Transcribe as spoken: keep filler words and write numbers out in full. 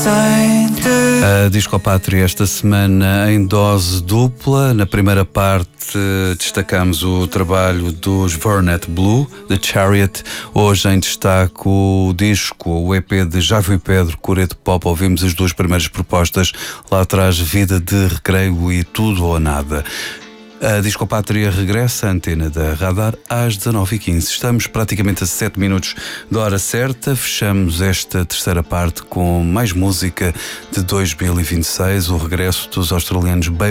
A Discopátria esta semana em dose dupla. Na primeira parte destacamos o trabalho dos Vernet Blue, The Chariot. Hoje em destaque o disco, o E P de Jávio e Pedro, Coreto Pop. Ouvimos as duas primeiras propostas. Lá atrás, Vida de Recreio e Tudo ou Nada. A Discopátria regressa à antena da Radar às dezanove e quinze. Estamos praticamente a sete minutos da hora certa. Fechamos esta terceira parte com mais música de dois mil e vinte e seis, o regresso dos australianos Baby